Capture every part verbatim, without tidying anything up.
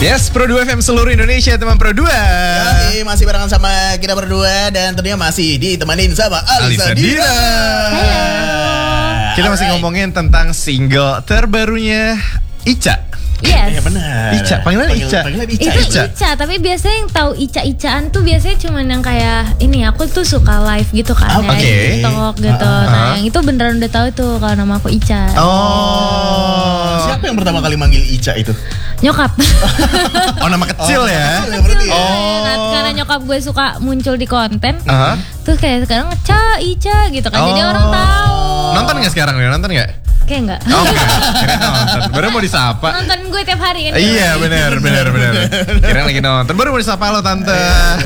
Yes, Pro dua F M seluruh Indonesia, teman Pro dua. Yoi, masih barengan sama kita berdua dan tentunya masih ditemanin sama Alisa, Alisa Dira. Halo. Kita masih ngomongin tentang single terbarunya Ica. Yes. Ya benar. Ica, panggilan Panggil, Ica. Panggilan Ica. Itu Ica. Ica, tapi biasanya yang tahu Ica-Icaan tuh biasanya cuman yang kayak ini, aku tuh suka live gitu kan, oh, ya, okay. TikTok gitu. Uh, uh, nah, yang itu beneran udah tahu tuh kalau nama aku Ica. Oh. Siapa yang pertama kali manggil Ica itu? Nyokap. Oh, nama kecil oh, ya. Kecil ya berarti. Oh. Ya. Nah, karena nyokap gue suka muncul di konten. Uh-huh. Terus kayak sekarang Ca, Ica gitu kan. Oh. Jadi orang tahu. Nonton enggak sekarang nih? Nonton enggak? Kayak enggak. Oh, enggak. Kira nonton. Baru mau disapa. Nonton gue tiap hari kan. Iya, benar, benar, benar. Kira lagi nonton. Baru mau disapa lo, Tante.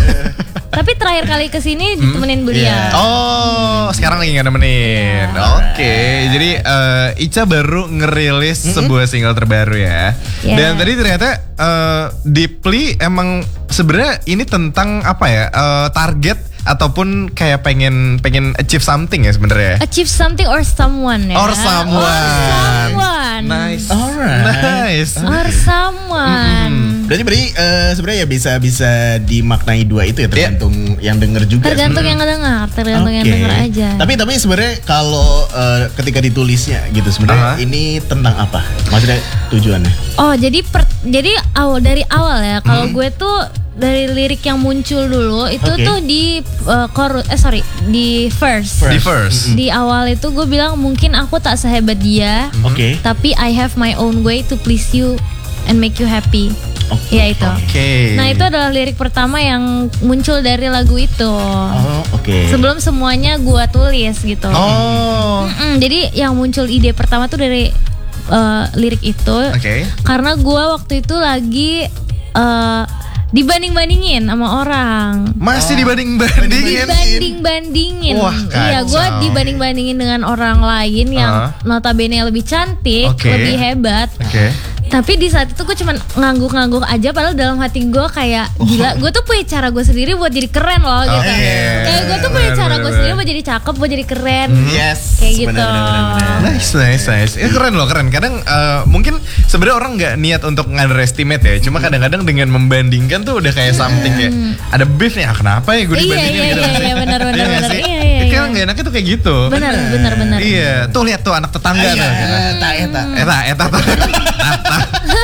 Tapi terakhir kali kesini ditemenin beliau. Yeah. Oh, sekarang lagi nggak nemenin. Yeah. Oke, okay. Jadi uh, Ica baru ngerilis mm-hmm. sebuah single terbaru ya. Yeah. Dan tadi ternyata uh, Deeply emang sebenarnya ini tentang apa ya? Uh, target ataupun kayak pengen pengen achieve something ya sebenarnya. Achieve something or someone ya. Or someone. Or someone. Nice. Alright. Nice. Or someone. Mm-hmm. Berarti berarti uh, sebenarnya ya bisa bisa dimaknai dua itu ya, tergantung yeah. yang denger juga. Tergantung sebenernya. yang ngedengar, tergantung okay. yang denger aja. Tapi tapi sebenarnya kalau uh, ketika ditulisnya gitu sebenarnya uh-huh. ini tentang apa? Maksudnya tujuannya? Oh, jadi per, jadi awal dari awal ya. Kalau hmm. gue tuh dari lirik yang muncul dulu itu okay. tuh di uh, chorus eh sorry di first. Di first. Mm-hmm. Di awal itu gue bilang mungkin aku tak sehebat dia. Oke. Okay. Tapi I have my own way to please you and make you happy. Okay. Ya itu. Oke. Okay. Nah itu adalah lirik pertama yang muncul dari lagu itu. Oh oke. Okay. Sebelum semuanya gue tulis gitu. Oh. Mm-mm, jadi yang muncul ide pertama tuh dari uh, lirik itu. Oke. Okay. Karena gue waktu itu lagi uh, dibanding-bandingin sama orang. Masih oh. dibanding-bandingin. Dibanding-bandingin. Wah, iya, gue dibanding-bandingin dengan orang lain yang uh. notabene lebih cantik, okay. lebih hebat. Oke. Okay. Tapi di saat itu gue cuman ngangguk-ngangguk aja, padahal dalam hati gue kayak gila, gue tuh punya cara gue sendiri buat jadi keren loh gitu. Oh, yeah. Kayak gue tuh punya cara gue sendiri buat jadi cakep, buat jadi keren. Yes. Kayak gitu. Bener, bener, bener. Nice, nice, nice. Ini keren loh, keren. Kadang uh, mungkin sebenarnya orang nggak niat untuk underestimate ya. Cuma kadang-kadang dengan membandingkan tuh udah kayak something kayak ada beef nih. Ah, kenapa ya gue dibandingin iya, gitu? Iya, iya, benar, benar, iya, benar. sih? Iya, iya, Itu iya. kan nggak enaknya tuh kayak gitu. Benar, benar, benar. Iya, tuh lihat tuh anak tetangga tuh. Eta, eta. Eta, eta, eta.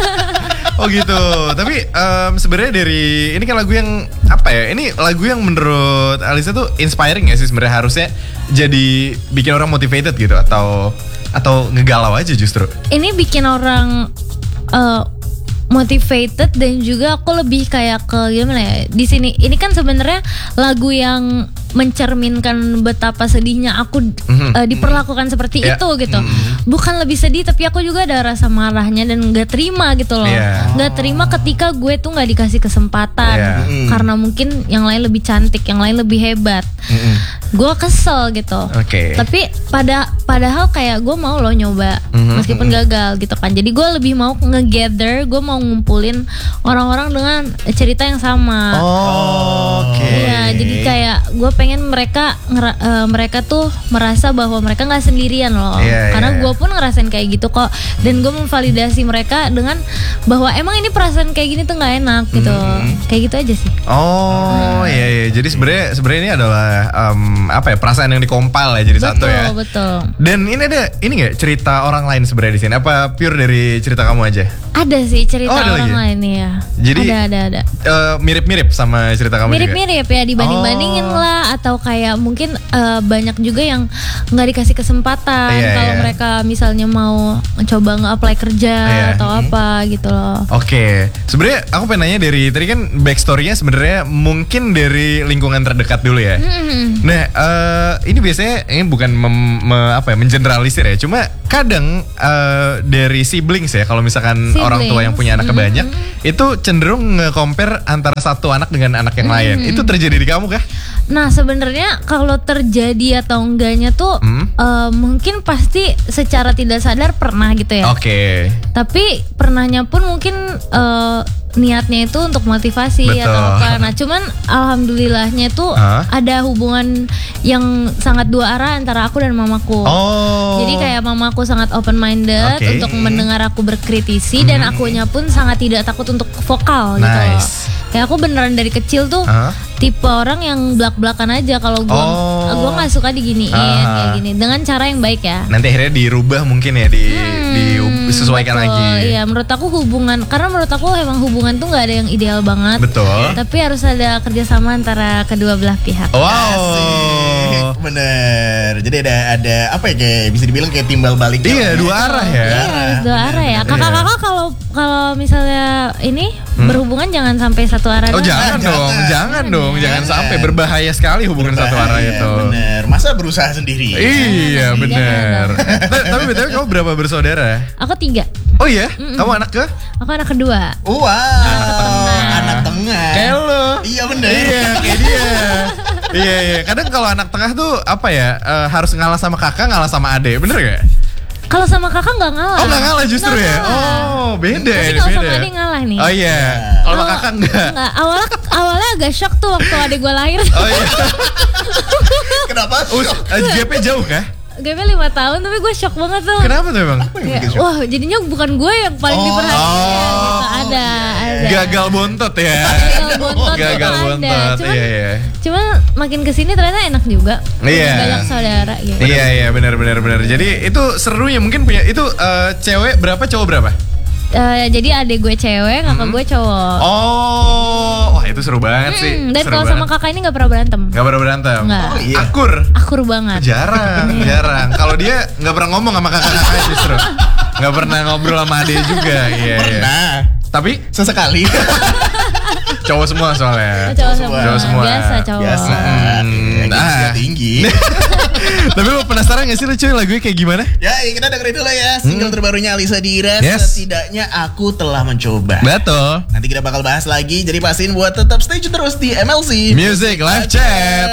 Oh gitu. Tapi um, sebenarnya dari ini kan lagu yang apa ya? Ini lagu yang menurut Alisa tuh inspiring ya sih sebenarnya, harusnya jadi bikin orang motivated gitu atau atau ngegalau aja justru. Ini bikin orang uh, motivated dan juga aku lebih kayak ke gimana ya? Di sini ini kan sebenarnya lagu yang mencerminkan betapa sedihnya aku mm-hmm. uh, diperlakukan seperti yeah. itu gitu. Mm-hmm. Bukan lebih sedih, tapi aku juga ada rasa marahnya dan nggak terima gitu loh. Nggak yeah. terima ketika gue tuh nggak dikasih kesempatan yeah. mm-hmm. karena mungkin yang lain lebih cantik, yang lain lebih hebat. Mm-hmm. Gue kesel gitu. Okay. Tapi pada padahal kayak gue mau loh nyoba mm-hmm. meskipun mm-hmm. gagal gitu kan. Jadi gue lebih mau nge-gather, gue mau ngumpulin orang-orang dengan cerita yang sama. Oh, oke. Okay. Iya, jadi kayak gue pengen mereka ngera- uh, mereka tuh merasa bahwa mereka nggak sendirian loh. Yeah, karena yeah. gue pun ngerasain kayak gitu kok. Dan gue memvalidasi mereka dengan bahwa emang ini perasaan kayak gini tuh nggak enak gitu. Mm-hmm. Kayak gitu aja sih. Oh, iya iya. Jadi sebenarnya sebenarnya ini adalah um, apa ya, perasaan yang dikompil ya jadi betul, satu ya. Betul, betul. Dan ini ada ini nggak cerita orang lain sebenarnya di sini? Apa pure dari cerita kamu aja? Ada sih cerita oh, ada orang lagi? lain ya. Jadi ada ada ada. Uh, mirip-mirip sama cerita kamu mirip-mirip juga? ya, dibanding-bandingin oh. lah, atau kayak mungkin uh, banyak juga yang nggak dikasih kesempatan yeah, kalau yeah. mereka misalnya mau coba nge-apply kerja yeah. atau mm-hmm. apa gitu loh. Oke, okay. Sebenarnya aku pengen nanya dari tadi kan backstory-nya sebenarnya mungkin dari lingkungan terdekat dulu ya. Mm-hmm. Nah, uh, ini biasanya ini bukan mem, me, apa ya, mengeneralisir ya, cuma kadang uh, dari siblings ya, kalau misalkan siblings. Orang tua yang punya anak mm-hmm. banyak itu cenderung nge-compare antara satu anak dengan anak yang mm-hmm. lain. Itu terjadi di kamu kah? Nah sebenarnya kalau terjadi atau enggaknya tuh hmm? uh, mungkin pasti secara tidak sadar pernah gitu ya. Oke. Okay. Tapi pernahnya pun mungkin uh, niatnya itu untuk motivasi Betul. atau apa. Nah, cuman alhamdulillahnya itu Hah? ada hubungan yang sangat dua arah antara aku dan mamaku. Oh. Jadi kayak mamaku sangat open minded Oke. untuk mendengar aku berkritisi dan akunya pun sangat tidak takut untuk vokal gitu loh. Nice. Kayak aku beneran dari kecil tuh Hah? tipe orang yang belak-belakan aja kalau gua Oh. gua nggak suka diginiin Ah. kayak gini dengan cara yang baik ya. Nanti akhirnya dirubah mungkin ya di Hmm, disesuaikan betul. lagi. Iya, menurut aku hubungan karena menurut aku emang hubungan tuh nggak ada yang ideal banget. Betul. Tapi harus ada kerjasama antara kedua belah pihak. Wow. Asik, bener. Jadi ada ada apa ya kayak bisa dibilang kayak timbal balik. Iya, dua arah ya. Iya, harus dua arah ya. bener. Kakak-kakak kalau kalau misalnya ini berhubungan jangan sampai satu arah. Oh doang. jangan Jangan. dong, jangan dong, jangan Jangan. sampai berbahaya sekali hubungan satu arah Iya, itu. bener. Masa berusaha sendiri? Iya Jangan benar. dong. Ta- Tapi betul kamu berapa bersaudara? Aku tiga. Oh iya, kamu anak ke? Aku anak kedua. Wow, anak tengah. Anak tengah. Kayak lo. Iya bener. Iya kayak dia. Iya iya. Kadang kalau anak tengah tuh apa ya eh, harus ngalah sama kakak, ngalah sama ade, bener gak? Kalau sama kakak nggak ngalah. Oh nggak ngalah justru Nggak ya? ngalah. Oh beda. Tapi ini kalau beda. sama adik ngalah nih. Oh iya. Kalau sama kakak enggak. Enggak. Awalnya awalnya agak shock tuh waktu adik gue lahir. Oh iya. Kenapa? Oh, eh, G P jauh kah? G P lima tahun tapi gue shock banget tuh. Kenapa tuh emang? Kayak, wah jadinya bukan gue yang paling Oh. diperhatiin gitu. Oh. Ada, ada. Gagal bontot ya. Gagal bontot Gagal tuh ada. bontot. Cuman, Iya iya. cuman makin kesini ternyata enak juga. Iya. Banyak saudara gitu. Iya iya benar benar benar. Jadi itu serunya mungkin punya itu eh, cewek berapa cowok berapa? Eh, jadi adik gue cewek, kakak gue cowok. Oh, wah itu seru banget sih. Hmm, dan Seru kalau sama banget. kakak ini nggak pernah berantem. Nggak pernah berantem. Nggak. Oh, iya. Akur. Akur banget. Jarang, Iya. jarang. Kalau dia nggak pernah ngomong sama kakak-kakak justru. Nggak pernah ngobrol sama ade juga. Iya, iya. Pernah. Tapi Sesekali. cowok semua soalnya. Cowok semua. Cowok semua. Biasa cowok. Biasa. Hmm, Ya, ah. tinggi. Tapi lo penasaran gak sih lo cuy lagunya kayak gimana? Ya, ya, kita dengerin dulu ya single terbarunya Alisa Dira. Yes. Setidaknya aku telah mencoba. Betul. Nanti kita bakal bahas lagi. Jadi pastiin buat tetap stay tune terus di M L C Music Live Chat.